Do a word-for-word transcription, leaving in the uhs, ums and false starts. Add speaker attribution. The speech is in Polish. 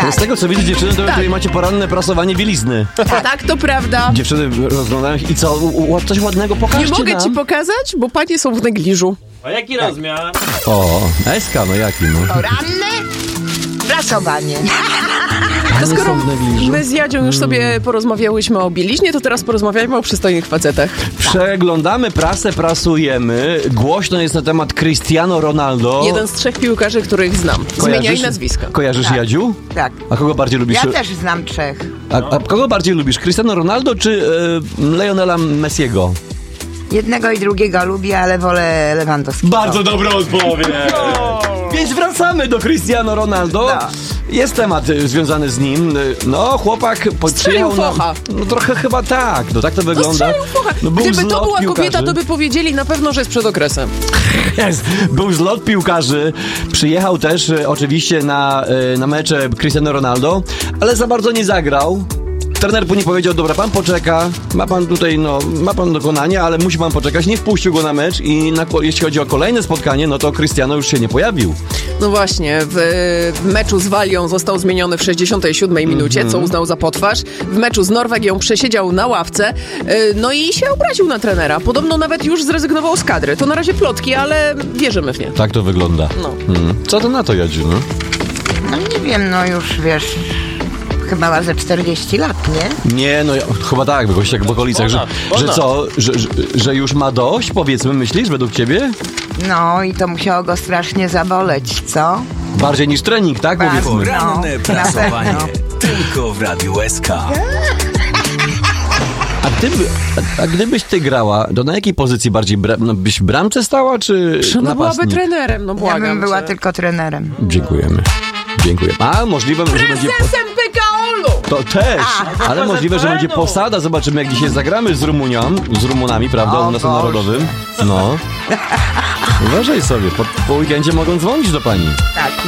Speaker 1: Z tego co widzę, dziewczyny, to
Speaker 2: Tak.
Speaker 1: tutaj macie poranne prasowanie bielizny.
Speaker 2: Tak, to prawda.
Speaker 1: Dziewczyny rozglądają się i co? U, u, coś ładnego
Speaker 2: Nie
Speaker 1: pokażcie
Speaker 2: mogę
Speaker 1: nam.
Speaker 2: ci pokazać, bo panie są w negliżu.
Speaker 3: A jaki rozmiar?
Speaker 1: O, Eska, no jaki no.
Speaker 4: Poranne prasowanie.
Speaker 2: To skoro
Speaker 1: są w negliżu?
Speaker 2: my z Jadzią już sobie porozmawiałyśmy o bieliźnie, to teraz porozmawiajmy o przystojnych facetach.
Speaker 1: Przeglądamy prasę, prasujemy. Głośno jest na temat Cristiano Ronaldo.
Speaker 2: Jeden z trzech piłkarzy, których znam. Zmienia i nazwiska.
Speaker 1: Kojarzysz
Speaker 4: Tak.
Speaker 1: Jadziu?
Speaker 4: Tak.
Speaker 1: A kogo bardziej lubisz?
Speaker 4: Ja też znam trzech.
Speaker 1: A, a kogo bardziej lubisz? Cristiano Ronaldo czy e, Lionela Messiego?
Speaker 4: Jednego i drugiego lubię, ale wolę Lewandowskiego.
Speaker 1: Bardzo dobra odpowiedź. Więc wracamy do Cristiano Ronaldo.
Speaker 4: No.
Speaker 1: Jest temat y, związany z nim. Y, No, chłopak po- przyjechał na...
Speaker 2: focha.
Speaker 1: No trochę chyba tak. No tak to
Speaker 2: No
Speaker 1: wygląda.
Speaker 2: strzelił focha.
Speaker 1: No, był
Speaker 2: Gdyby to
Speaker 1: zlot
Speaker 2: była
Speaker 1: piłkarzy.
Speaker 2: kobieta, to by powiedzieli na pewno, że jest przed okresem.
Speaker 1: Jest. Był zlot piłkarzy. Przyjechał też y, oczywiście na, y, na mecze Cristiano Ronaldo, ale za bardzo nie zagrał. Trener później powiedział, dobra, pan poczeka, ma pan tutaj, no, ma pan dokonanie, ale musi pan poczekać. Nie wpuścił go na mecz i na, jeśli chodzi o kolejne spotkanie, no to Cristiano już się nie pojawił.
Speaker 2: No właśnie, w, w meczu z Walią został zmieniony w sześćdziesiątej siódmej minucie, co uznał za potwarz. W meczu z Norwegią przesiedział na ławce, yy, no i się obraził na trenera. Podobno nawet już zrezygnował z kadry. To na razie plotki, ale wierzymy w nie.
Speaker 1: Tak to wygląda.
Speaker 2: No.
Speaker 1: Hmm. Co to na to, Jadziu, no?
Speaker 4: No nie wiem, no już wiesz, chyba ma ze czterdzieści lat, nie?
Speaker 1: Nie, no ja, chyba tak, w jakoś tak w okolicach, że,
Speaker 3: Ponad,
Speaker 1: że
Speaker 3: ponad.
Speaker 1: co, że, że, że już ma dość, powiedzmy, myślisz, według ciebie?
Speaker 4: No i to musiało go strasznie zaboleć, co?
Speaker 1: Bardziej niż trening, tak,
Speaker 4: Bardzo.
Speaker 1: powiedzmy?
Speaker 5: Poranne
Speaker 4: No,
Speaker 5: prasowanie.
Speaker 4: na
Speaker 5: Tylko w Radiu S K.
Speaker 1: A, gdyby, a, a gdybyś ty grała, to na jakiej pozycji bardziej, bra, no, byś w bramce stała, czy
Speaker 2: No byłaby
Speaker 1: napastnik?
Speaker 2: trenerem, no
Speaker 4: Ja
Speaker 2: błagam
Speaker 4: bym była
Speaker 2: cię.
Speaker 4: tylko trenerem.
Speaker 1: Dziękujemy. Dziękuję. A, możliwe, że będzie...
Speaker 2: Prezesem P K O-lu!
Speaker 1: To też, ale możliwe, że będzie
Speaker 3: P Z P N-u.
Speaker 1: posada. Zobaczymy, jak dzisiaj zagramy z Rumunią, z Rumunami, prawda,
Speaker 4: O
Speaker 1: u nas na
Speaker 4: Boże.
Speaker 1: Narodowym. No. Uważaj sobie, po, po weekendzie mogą dzwonić do pani.
Speaker 4: Tak.